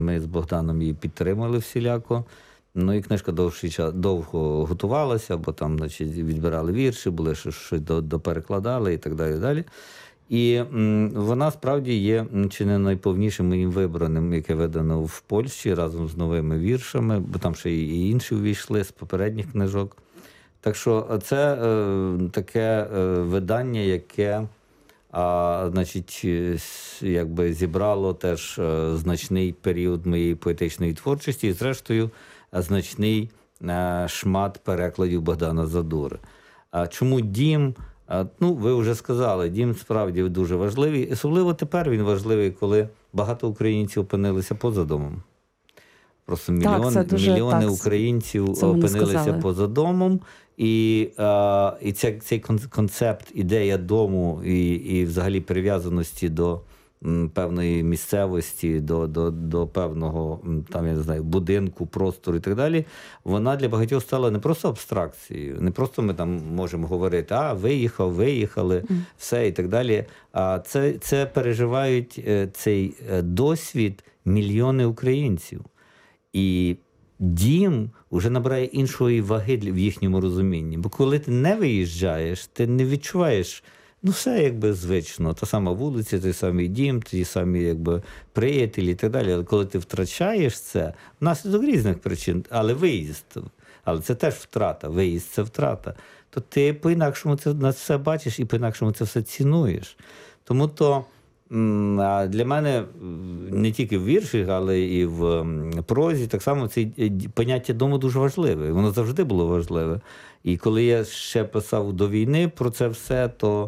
Ми з Богданом її підтримали всіляко. Ну і книжка довго готувалася, бо там, значить, відбирали вірші, були щось доперекладали і так далі, далі. І вона справді є чи не найповнішим моїм вибраним, яке видано в Польщі разом з новими віршами, бо там ще і інші увійшли з попередніх книжок. Так що це таке видання, яке значить, якби зібрало теж значний період моєї поетичної творчості і, зрештою, значний шмат перекладів Богдана Задури. Чому дім? Ну, ви вже сказали, дім справді дуже важливий. Особливо тепер він важливий, коли багато українців опинилися поза домом. Просто мільйони українців опинилися поза домом. І цей концепт, ідея дому і взагалі прив'язаності до певної місцевості, до певного там, я не знаю, будинку, простору і так далі, вона для багатьох стала не просто абстракцією, не просто ми там можемо говорити, виїхали, все і так далі. А це переживають цей досвід мільйони українців. І дім вже набирає іншої ваги в їхньому розумінні. Бо коли ти не виїжджаєш, ти не відчуваєш, ну, все якби звично. Та сама вулиця, той самий дім, ті самі якби приятелі і так далі. Але коли ти втрачаєш це, внаслідок різних причин, але виїзд, але це теж втрата, виїзд – це втрата, то ти по-інакшому це на все бачиш і по-інакшому це все цінуєш. Тому то для мене не тільки в віршах, але і в прозі так само це поняття дому дуже важливе. Воно завжди було важливе. І коли я ще писав до війни про це все,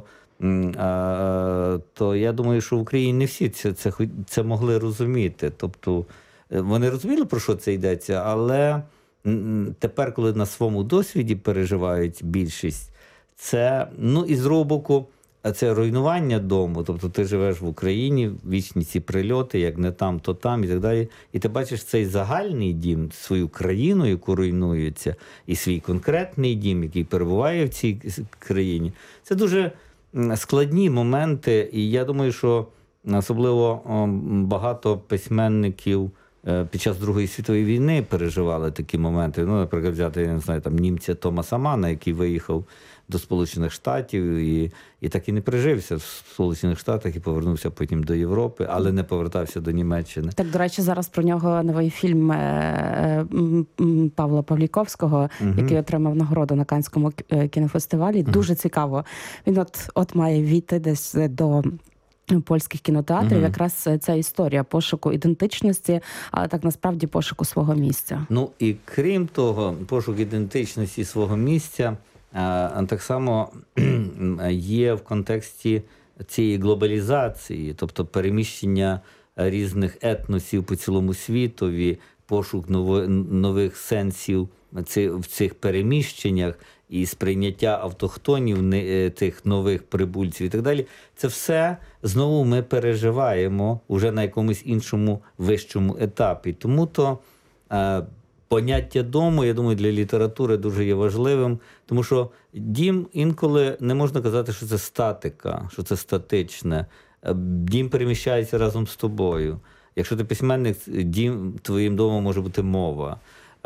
то я думаю, що в Україні не всі це могли розуміти. Тобто вони розуміли, про що це йдеться, але тепер, коли на своєму досвіді переживають більшість, це, ну і з другого боку, це руйнування дому, тобто ти живеш в Україні, вічні ці прильоти, як не там, то там і так далі. І ти бачиш цей загальний дім, свою країну, яку руйнується, і свій конкретний дім, який перебуває в цій країні. Це дуже складні моменти, і я думаю, що особливо багато письменників під час Другої світової війни переживали такі моменти. Ну, наприклад, взяти, я не знаю, там німця Томаса Мана, який виїхав до Сполучених Штатів і так і не прижився в Сполучених Штатах і повернувся потім до Європи, але не повертався до Німеччини. Так, до речі, зараз про нього новий фільм Павла Павліковського, який отримав нагороду на Каннському кінофестивалі. Дуже цікаво. Він от має війти десь до польських кінотеатрів, якраз ця історія пошуку ідентичності, але так насправді пошуку свого місця. Ну і крім того, пошук ідентичності свого місця так само є в контексті цієї глобалізації, тобто переміщення різних етносів по цілому світові, пошук нових сенсів в цих переміщеннях і сприйняття автохтонів, тих нових прибульців і так далі. Це все знову ми переживаємо уже на якомусь іншому вищому етапі. Тому-то поняття дому, я думаю, для літератури дуже є важливим, тому що дім інколи не можна казати, що це статика, що це статичне. Дім переміщається разом з тобою. Якщо ти письменник, твоїм домом може бути мова.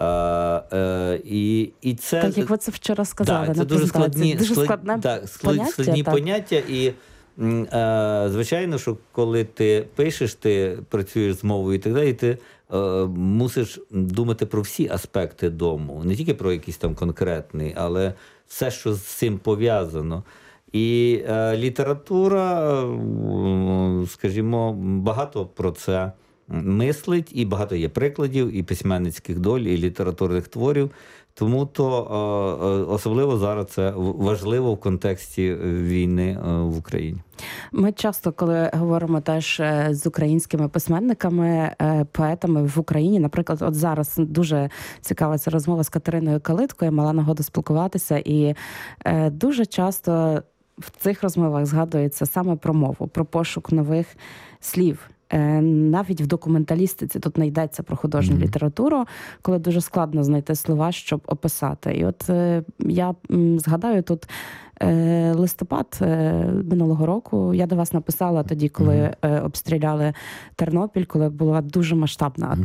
І це, так, як ви це вчора сказали, це дуже складні поняття. І, звичайно, що коли ти пишеш, ти працюєш з мовою і так далі, ти мусиш думати про всі аспекти дому. Не тільки про якийсь там конкретний, але все, що з цим пов'язано. І література, скажімо, багато про це мислить, і багато є прикладів, і письменницьких доль, і літературних творів. Тому-то особливо зараз це важливо в контексті війни в Україні. Ми часто, коли говоримо теж з українськими письменниками, поетами в Україні, наприклад, от зараз дуже цікава ця розмова з Катериною Калиткою, я мала нагоду спілкуватися, і дуже часто в цих розмовах згадується саме про мову, про пошук нових слів. Навіть в документалістиці тут не йдеться про художню літературу, коли дуже складно знайти слова, щоб описати. І от я згадаю тут листопад минулого року. Я до вас написала тоді, коли обстріляли Тернопіль, коли була дуже масштабна атака.